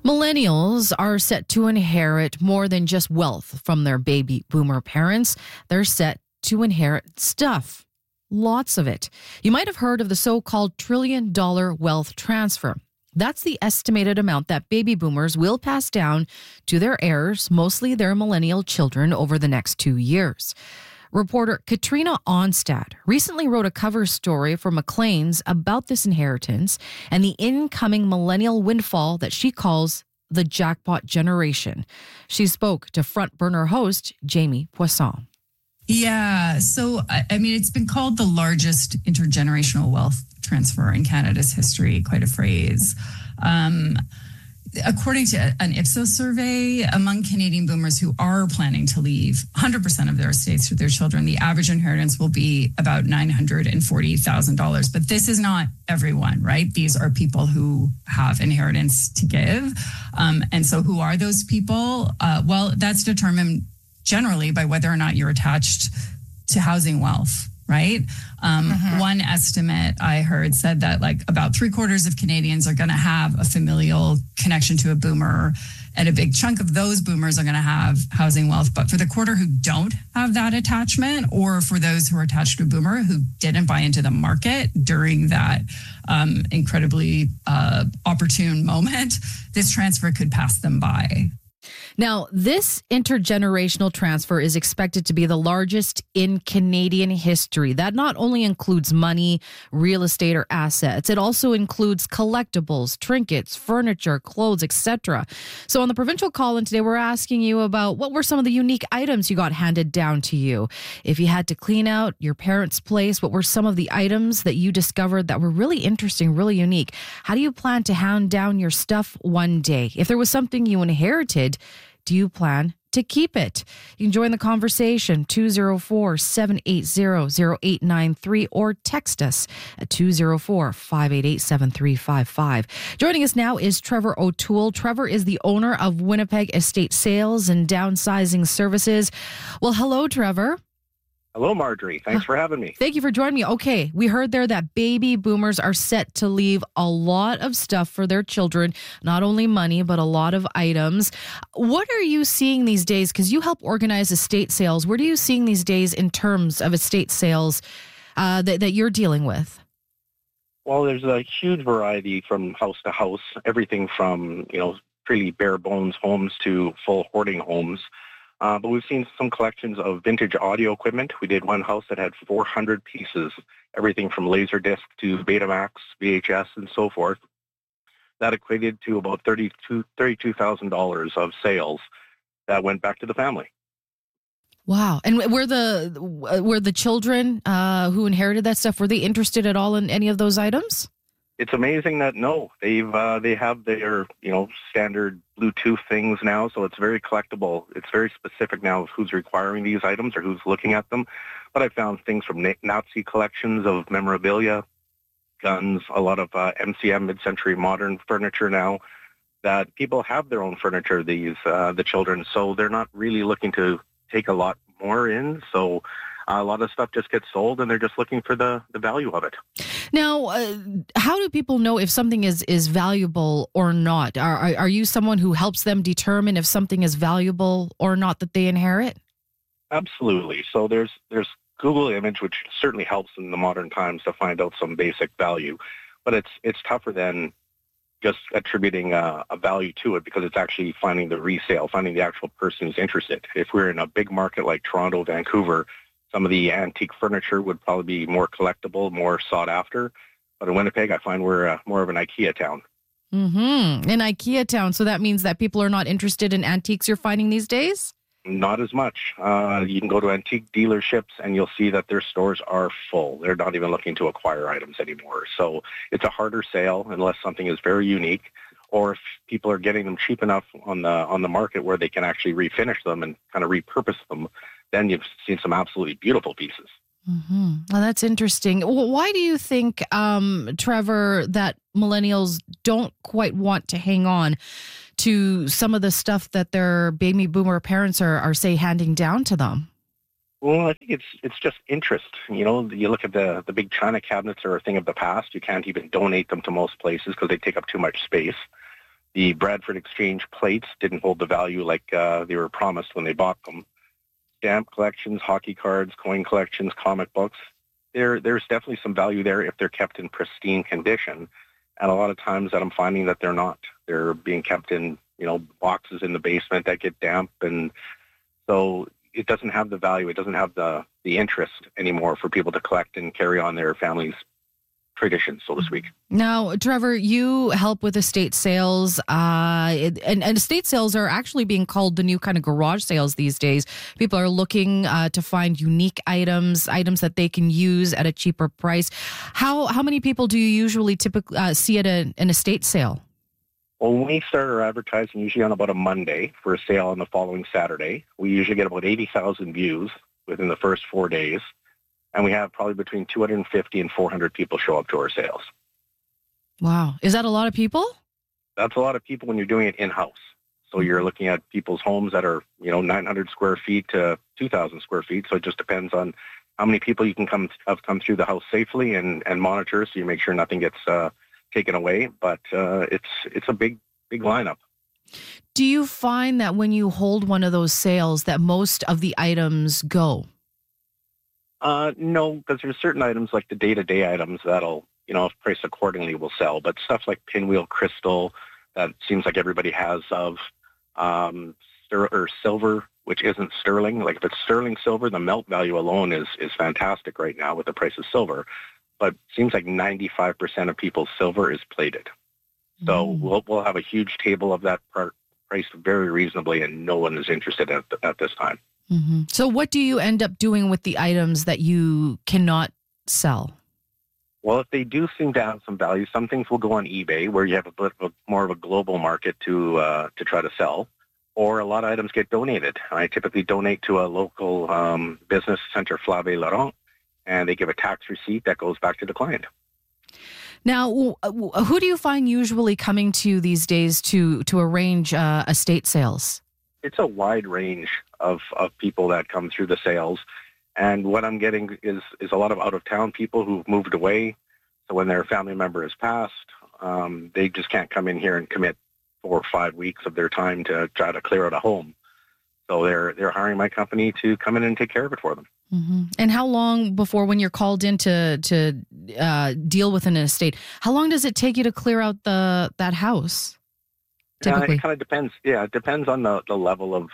Millennials are set to inherit more than just wealth from their baby boomer parents. They're set to inherit stuff. Lots of it. You might have heard of the so-called $1 trillion wealth transfer. That's the estimated amount that baby boomers will pass down to their heirs, mostly their millennial children, over the next 2 years. Reporter Katrina Onstad recently wrote a cover story for Maclean's about this inheritance and the incoming millennial windfall that she calls the jackpot generation. She spoke to Front Burner host Jamie Poisson. Yeah, so I mean, it's been called the largest intergenerational wealth transfer in Canada's history, quite a phrase. According to an Ipsos survey, among Canadian boomers who are planning to leave 100% of their estates to their children, the average inheritance will be about $940,000. But this is not everyone, right? These are people who have inheritance to give. And so who are those people? Well, that's determined generally by whether or not you're attached to housing wealth, right? One estimate I heard said that like about 3/4 of Canadians are going to have a familial connection to a boomer, and a big chunk of those boomers are going to have housing wealth. But for the quarter who don't have that attachment, or for those who are attached to a boomer who didn't buy into the market during that incredibly opportune moment, this transfer could pass them by. Now, this intergenerational transfer is expected to be the largest in Canadian history. That not only includes money, real estate, or assets, it also includes collectibles, trinkets, furniture, clothes, etc. So on the Provincial Call-In today, we're asking you about what were some of the unique items you got handed down to you. If you had to clean out your parents' place, what were some of the items that you discovered that were really interesting, really unique? How do you plan to hand down your stuff one day? If there was something you inherited, do you plan to keep it? You can join the conversation 204-780-0893 or text us at 204-588-7355. Joining us now is Trevor O'Toole. Trevor is the owner of Winnipeg Estate Sales and Downsizing Services. Well, hello, Trevor. Hello, Marjorie. Thanks for having me. Thank you for joining me. Okay, we heard there that baby boomers are set to leave a lot of stuff for their children, not only money, but a lot of items. What are you seeing these days? Because you help organize estate sales. What are you seeing these days in terms of estate sales that you're dealing with? Well, there's a huge variety from house to house, everything from, pretty bare bones homes to full hoarding homes. But we've seen some collections of vintage audio equipment. We did one house that had 400 pieces, everything from Laserdisc to Betamax, VHS, and so forth. That equated to about $32,000 of sales that went back to the family. Wow. And were the children who inherited that stuff, were they interested at all in any of those items? It's amazing that they have their standard Bluetooth things now, so it's very collectible. It's very specific now of who's requiring these items or who's looking at them. But I found things from Nazi collections of memorabilia, guns, a lot of MCM mid-century modern furniture now. That people have their own furniture. The children, so they're not really looking to take a lot more in. So a lot of stuff just gets sold, and they're just looking for the value of it. Now, how do people know if something is valuable or not? Are you someone who helps them determine if something is valuable or not that they inherit? Absolutely. So there's Google Image, which certainly helps in the modern times to find out some basic value, but it's tougher than just attributing a value to it, because it's actually finding the resale, finding the actual person who's interested. If we're in a big market like Toronto, Vancouver, some of the antique furniture would probably be more collectible, more sought after. But in Winnipeg, I find we're more of an IKEA town. An IKEA town. So that means that people are not interested in antiques you're finding these days? Not as much. You can go to antique dealerships and you'll see that their stores are full. They're not even looking to acquire items anymore. So it's a harder sale unless something is very unique, or if people are getting them cheap enough on the market where they can actually refinish them and kind of repurpose them. Then you've seen some absolutely beautiful pieces. Mm-hmm. Well, that's interesting. Why do you think, Trevor, that millennials don't quite want to hang on to some of the stuff that their baby boomer parents are say, handing down to them? Well, I think it's just interest. You look at the big china cabinets are a thing of the past. You can't even donate them to most places because they take up too much space. The Bradford Exchange plates didn't hold the value like they were promised when they bought them. Stamp collections, hockey cards, coin collections, comic books, there's definitely some value there if they're kept in pristine condition. And a lot of times that I'm finding that they're not. They're being kept in, boxes in the basement that get damp. And so it doesn't have the value. It doesn't have the interest anymore for people to collect and carry on their family's tradition, so to speak. Now, Trevor, you help with estate sales, and estate sales are actually being called the new kind of garage sales these days. People are looking to find unique items that they can use at a cheaper price. How many people do you usually typically see at an estate sale? Well, when we start our advertising, usually on about a Monday for a sale on the following Saturday, we usually get about 80,000 views within the first 4 days. And we have probably between 250 and 400 people show up to our sales. Wow. Is that a lot of people? That's a lot of people when you're doing it in-house. So you're looking at people's homes that are, 900 square feet to 2,000 square feet. So it just depends on how many people you can come through the house safely and monitor so you make sure nothing gets taken away. But it's a big lineup. Do you find that when you hold one of those sales that most of the items go? No, because there's certain items like the day-to-day items that'll, if priced accordingly, will sell. But stuff like pinwheel crystal that seems like everybody has of, or silver, which isn't sterling. Like if it's sterling silver, the melt value alone is fantastic right now with the price of silver. But it seems like 95% of people's silver is plated. So we'll have a huge table of that part priced very reasonably, and no one is interested at this time. Mm-hmm. So what do you end up doing with the items that you cannot sell? Well, if they do seem to have some value, some things will go on eBay where you have a bit of more of a global market to try to sell, or a lot of items get donated. I typically donate to a local business, Centre Flavie Laurent, and they give a tax receipt that goes back to the client. Now, who do you find usually coming to you these days to arrange estate sales? It's a wide range of people that come through the sales. And what I'm getting is a lot of out-of-town people who've moved away. So when their family member has passed, they just can't come in here and commit 4 or 5 weeks of their time to try to clear out a home. So they're hiring my company to come in and take care of it for them. Mm-hmm. And how long before, when you're called in to deal with an estate, how long does it take you to clear out that house? Typically? It kind of depends. Yeah, it depends on the level of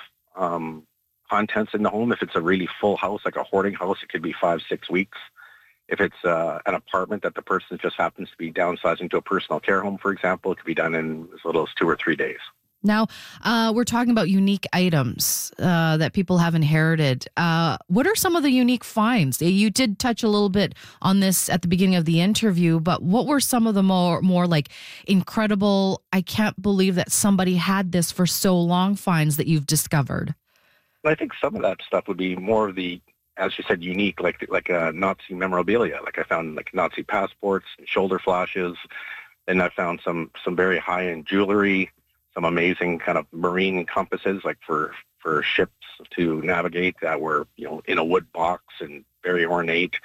contents in the home. If it's a really full house, like a hoarding house, it could be 5-6 weeks. If it's an apartment that the person just happens to be downsizing to a personal care home, for example, it could be done in as little as 2 or 3 days. Now, we're talking about unique items that people have inherited. What are some of the unique finds? You did touch a little bit on this at the beginning of the interview, but what were some of the more like incredible, I can't believe that somebody had this for so long finds that you've discovered? Well, I think some of that stuff would be more of the, as you said, unique, like Nazi memorabilia. Like I found like Nazi passports, shoulder flashes, and I found some very high-end jewelry, some amazing kind of marine compasses, like for ships to navigate that were, in a wood box and very ornate.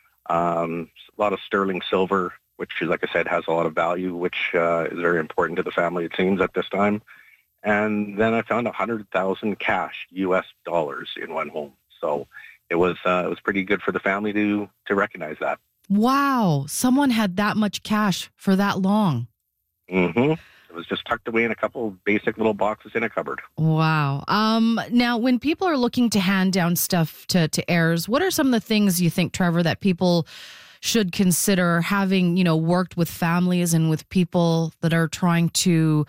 A lot of sterling silver, which, like I said, has a lot of value, which is very important to the family, it seems, at this time. And then I found 100,000 cash U.S. dollars in one home. So it was pretty good for the family to recognize that. Wow. Someone had that much cash for that long. Mm-hmm. It was just tucked away in a couple of basic little boxes in a cupboard. Wow. Now, when people are looking to hand down stuff to heirs, what are some of the things you think, Trevor, that people should consider, having, worked with families and with people that are trying to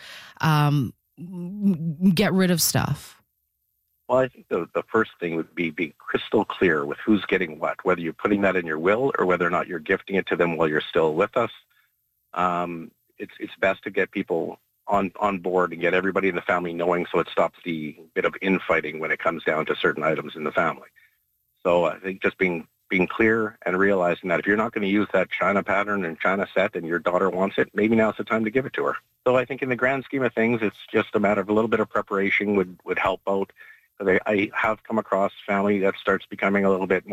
get rid of stuff? Well, I think the first thing would be being crystal clear with who's getting what, whether you're putting that in your will or whether or not you're gifting it to them while you're still with us. It's best to get people on board and get everybody in the family knowing, so it stops the bit of infighting when it comes down to certain items in the family. So I think just being clear and realizing that if you're not going to use that China pattern and China set and your daughter wants it, maybe now's the time to give it to her. So I think in the grand scheme of things, it's just a matter of a little bit of preparation would help out. I have come across family that starts becoming a little bit more